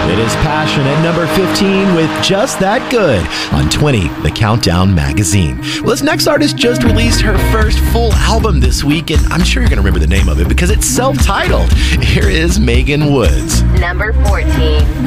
It is Passion at number 15 with Just That Good on 20, the Countdown magazine. Well, this next artist just released her first full album this week, and I'm sure you're going to remember the name of it because it's self-titled. Here is Megan Woods. Number 14.